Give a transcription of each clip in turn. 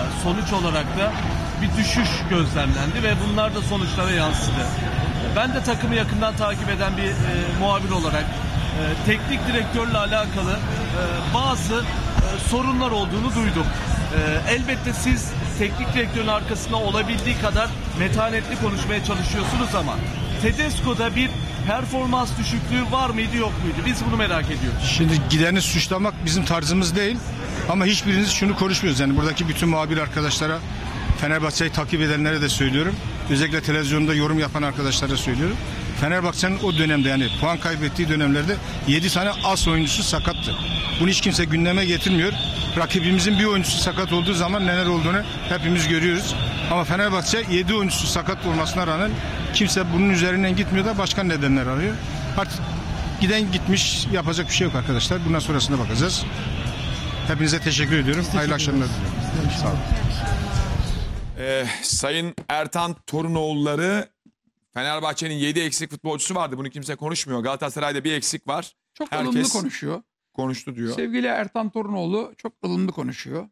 da sonuç olarak da bir düşüş gözlemlendi ve bunlar da sonuçlara yansıdı. Ben de takımı yakından takip eden bir muhabir olarak teknik direktörle alakalı bazı sorunlar olduğunu duydum. Elbette siz teknik direktörün arkasında olabildiği kadar metanetli konuşmaya çalışıyorsunuz ama Tedesco'da bir performans düşüklüğü var mıydı yok muydu? Biz bunu merak ediyoruz. Şimdi gideni suçlamak bizim tarzımız değil ama hiçbiriniz şunu konuşmuyoruz. Yani buradaki bütün muhabir arkadaşlara, Fenerbahçe'yi takip edenlere de söylüyorum. Özellikle televizyonda yorum yapan arkadaşlara söylüyorum. Fenerbahçe'nin o dönemde, yani puan kaybettiği dönemlerde 7 tane as oyuncusu sakattı. Bunu hiç kimse gündeme getirmiyor. Rakibimizin bir oyuncusu sakat olduğu zaman neler olduğunu hepimiz görüyoruz. Ama Fenerbahçe 7 oyuncusu sakat olmasına rağmen kimse bunun üzerinden gitmiyor da başka nedenler arıyor. Artık giden gitmiş, yapacak bir şey yok arkadaşlar. Bundan sonrasına bakacağız. Hepinize teşekkür ediyorum. Hayırlı akşamlar diliyorum. Sağ olun. Sayın Ertan Torunoğulları, Fenerbahçe'nin 7 eksik futbolcusu vardı. Bunu kimse konuşmuyor. Galatasaray'da bir eksik var. Çok Herkes ılımlı konuşuyor. konuştu diyor. Sevgili Ertan Torunoğlu çok ılımlı konuşuyor.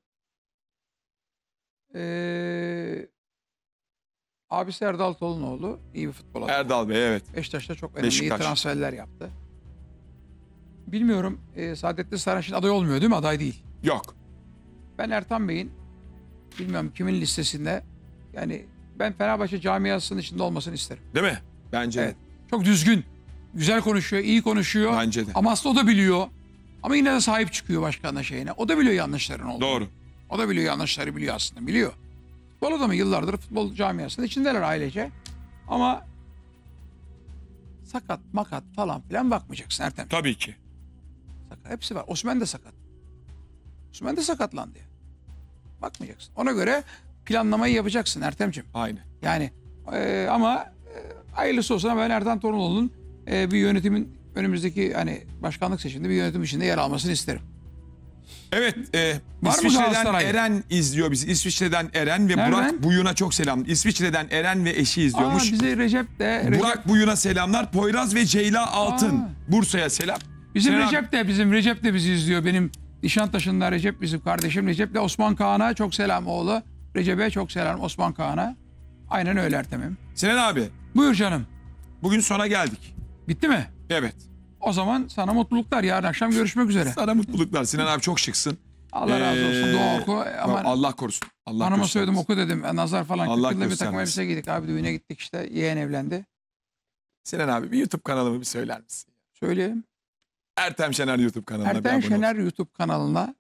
Abisi Erdal Torunoğlu iyi bir futbol adamı. Erdal Bey, evet. Beşiktaş'ta çok önemli Beşiktaş. iyi transferler yaptı. Bilmiyorum Saadettin Saranç'ın aday olmuyor değil mi? Aday değil. Yok. Ben Ertan Bey'in bilmiyorum kimin listesinde, yani ben Fenerbahçe camiasının içinde olmasını isterim. Değil mi? Bence Evet. Çok düzgün. Güzel konuşuyor, iyi konuşuyor. Bence de. Ama aslında o da biliyor. Ama yine de sahip çıkıyor başkanına şeyine. O da biliyor yanlışların olduğunu. Doğru. O da biliyor yanlışları, biliyor aslında. Biliyor. Futbol adamı yıllardır futbol camiasının içindeler ailece. Ama sakat, makat falan filan bakmayacaksın Ertem. Tabii ki. Sakat. Hepsi var. Osman da sakat. Osman da sakatlandı ya. Bakmayacaksın. Ona göre planlamayı yapacaksın Ertem'ciğim. Aynı. Yani ama hayırlısı olsun, ben Ertan Torunoğlu'nun bir yönetimin önümüzdeki hani başkanlık seçiminde bir yönetim içinde yer almasını isterim. Evet. mı İsviçre'den Galatasaray? Eren izliyor bizi. İsviçre'den Eren ve Nereden? Burak Buyun'a çok selam. İsviçre'den Eren ve eşi izliyormuş. Bize Recep de Burak Buyun'a selamlar. Poyraz ve Ceyla Altın. Bursa'ya selam. bizim Sinan Recep de bizi izliyor. Benim Nişantaşı'nda Recep, bizim kardeşim Recep de Osman Kağan'a çok selam oğlu. Recep'e çok selam, Osman Kağan'a. Aynen öyle Ertem'im. Sinan abi, Buyur canım. bugün sona geldik. Bitti mi? Evet. O zaman sana mutluluklar. Yarın akşam görüşmek üzere. Sana mutluluklar. Sinan abi çok şıksın. Allah razı olsun. Dua oku. Aman, Allah korusun. Allah hanıma göstermesin. söyledim oku dedim. Nazar falan. Allah 40 yılda bir takım göstermesin. elbise giydik abi. Düğüne gittik işte. Yeğen evlendi. Sinan abi bir YouTube kanalımı bir söyler misin? Söyleyelim. Ertem Şener YouTube kanalına bir Ertem abone Şener olun. YouTube kanalına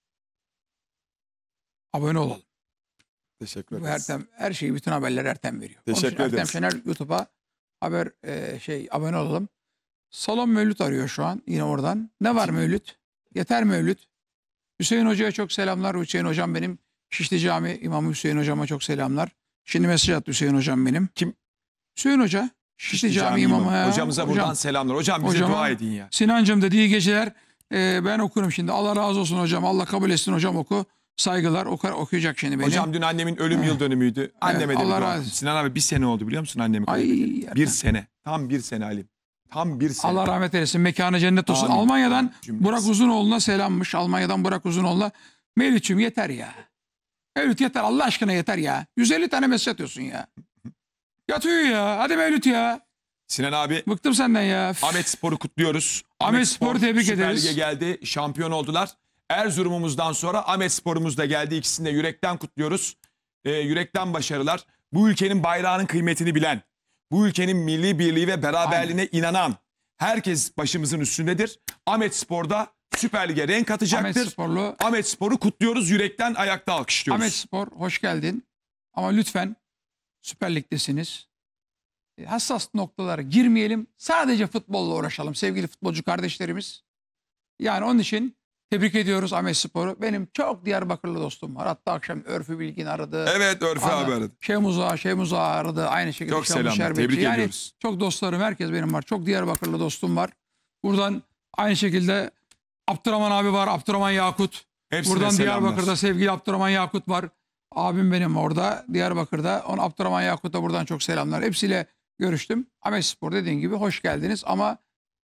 abone olalım. Teşekkür Bu ederiz. Ertem her şeyi, bütün haberleri Ertem veriyor. Onun için Teşekkür Ertem ederiz. Şener YouTube'a haber abone olalım. Salon Mevlüt arıyor şu an yine oradan. Ne var Mevlüt? Yeter Mevlüt. Hüseyin Hoca'ya çok selamlar. Hüseyin Hocam benim. Şişli Cami İmamı Hüseyin Hocam'a çok selamlar. Şimdi mesaj attı Hüseyin Hocam benim. Kim? Hüseyin Hoca. Şişli Cami İmamı. Ya. Hocamıza buradan selamlar. Hocam bize Hocama, dua edin ya. Sinancığım dedi iyi geceler. Ben okurum şimdi. Allah razı olsun hocam. Allah kabul etsin hocam oku. Saygılar. Okuyacak şimdi beni. Hocam dün annemin ölüm yıl dönümüydü. Anneme de bir Allah dua razı edin. olsun. Sinan abi bir sene oldu biliyor musun annemi Ay, kaybedeli? Ertem. Bir sene. Tam bir sene Halim. Tam bir sene. Allah rahmet eylesin. Mekanı cennet olsun. Amin. Almanya'dan Cümlesi. Burak Uzunoğlu'na selammış. Almanya'dan Burak Uzunoğlu'na. Mevlüt'cüğüm yeter ya. Mevlüt yeter. Allah aşkına yeter ya. 150 tane mesaj atıyorsun ya. Yatıyor ya. Hadi Mevlüt ya. Sinan abi Bıktım senden ya. Ahmet Spor'u kutluyoruz. Ahmet Spor'u tebrik Süper ederiz. Lig'e geldi. Şampiyon oldular. Erzurum'umuzdan sonra Ahmet Spor'umuz da geldi. İkisini de yürekten kutluyoruz. Yürekten başarılar. Bu ülkenin bayrağının kıymetini bilen, bu ülkenin milli birliği ve beraberliğine inanan herkes başımızın üstündedir. Ahmet Spor'da Süper Lig'e renk atacaktır. Ahmet Sporlu. Ahmet Spor'u kutluyoruz. Yürekten ayakta alkışlıyoruz. Ahmet Spor hoş geldin. Ama lütfen Süper Lig'desiniz. Hassas noktalara girmeyelim. Sadece futbolla uğraşalım sevgili futbolcu kardeşlerimiz. Yani onun için tebrik ediyoruz Ahmet Spor'u. Benim çok Diyarbakırlı dostum var. Hatta akşam Örfü Bilgin aradı. Evet Örfü abi aradı. Şehmuza aradı. Aynı şekilde Çok Şahmuz selamlar, Şerbetçi. tebrik Yani ediyoruz. çok dostlarım, herkes benim var. Çok Diyarbakırlı dostum var. Buradan aynı şekilde Abdurrahman abi var. Abdurrahman Yakut. Hepsine Buradan selamlar. Diyarbakır'da sevgili Abdurrahman Yakut var. Abim benim orada Diyarbakır'da. Ona Abdurrahman Yakut'a buradan çok selamlar. Hepsiyle görüştüm. Ahmet Spor dediğin gibi hoş geldiniz ama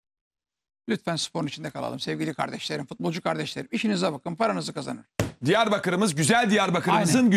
lütfen sporun içinde kalalım sevgili kardeşlerim, futbolcu kardeşlerim. İşinize bakın, paranızı kazanın. Diyarbakır'ımız, güzel Diyarbakır'ımızın Aynen.